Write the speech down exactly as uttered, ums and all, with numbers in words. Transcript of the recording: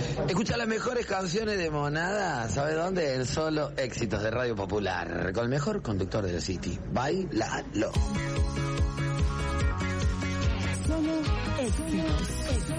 Escucha las mejores canciones de Monada, ¿sabe dónde? En Solo Éxitos de Radio Popular, con el mejor conductor de la City. Bailalo. Solo Éxitos.